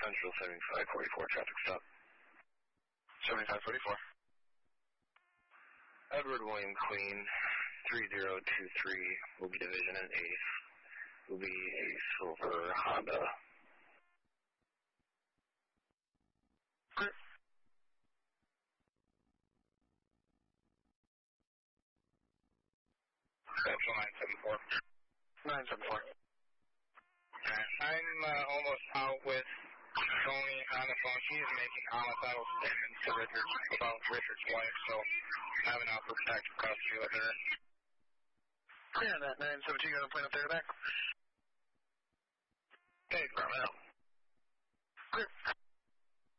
Central 7544, traffic stop. 7544. Edward William Queen, 3023, will be division and eighth. Will be a silver Honda. Clear. Central 974. 974. I'm almost out with Tony on the phone. She's making homicidal statements to Richard about Richard's wife, so I have an offer of protective custody with her. Clear on that 972, you got a plane up there back? Hey, Carmel. Clear.